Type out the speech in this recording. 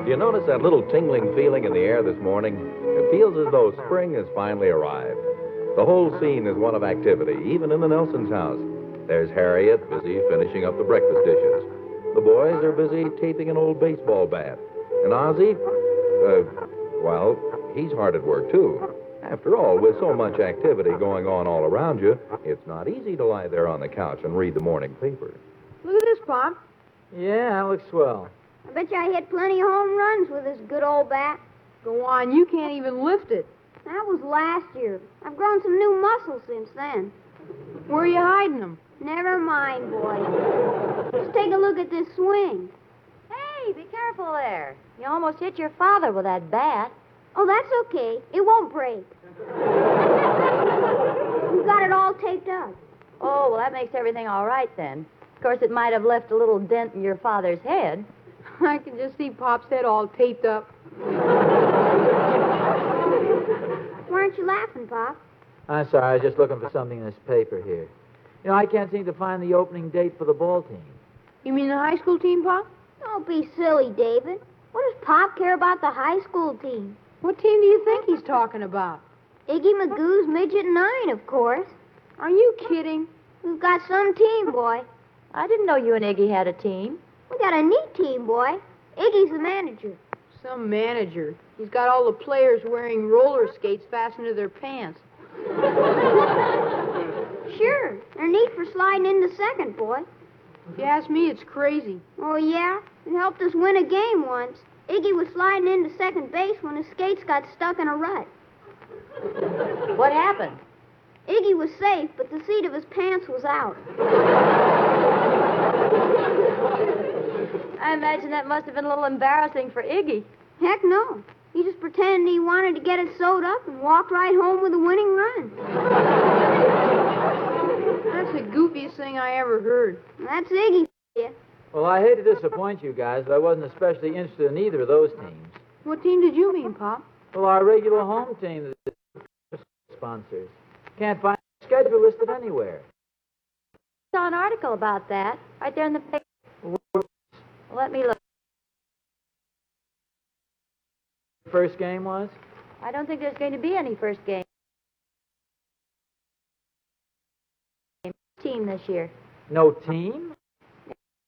Do you notice that little tingling feeling in the air this morning? It feels as though spring has finally arrived. The whole scene is one of activity, even in the Nelson's house. There's Harriet, busy finishing up the breakfast dishes. The boys are busy taping an old baseball bat. And Ozzie, well, he's hard at work, too. After all, with so much activity going on all around you, it's not easy to lie there on the couch and read the morning paper. Look at this, Pop. Yeah, that looks swell. I bet you I hit plenty of home runs with this good old bat. Go on, you can't even lift it. That was last year. I've grown some new muscle since then. Where are you hiding them? Never mind, boy. Just take a look at this swing. Hey, be careful there. You almost hit your father with that bat. Oh, that's okay. It won't break. We've got it all taped up. Oh, well, that makes everything all right then. Of course, it might have left a little dent in your father's head. I can just see Pop's head all taped up. Why aren't you laughing, Pop? I'm sorry, I was just looking for something in this paper here. You know, I can't seem to find the opening date for the ball team. You mean the high school team, Pop? Don't be silly, David. What does Pop care about the high school team? What team do you think he's talking about? Iggy Magoo's Midget 9, of course. Are you kidding? We've got some team, boy. I didn't know you and Iggy had a team. We got a neat team, boy. Iggy's the manager. Some manager. He's got all the players wearing roller skates fastened to their pants. Sure. They're neat for sliding into second, boy. If you ask me, it's crazy. Oh, yeah? It helped us win a game once. Iggy was sliding into second base when his skates got stuck in a rut. What happened? Iggy was safe, but the seat of his pants was out. I imagine that must have been a little embarrassing for Iggy. Heck no. He just pretended he wanted to get it sewed up and walked right home with a winning run. That's the goofiest thing I ever heard. That's Iggy for you. Well, I hate to disappoint you guys, but I wasn't especially interested in either of those teams. What team did you mean, Pop? Well, our regular home team is sponsors. Can't find a schedule listed anywhere. I saw an article about that right there in the paper. Let me look. First game was? I don't think there's going to be any first game team this year. No team?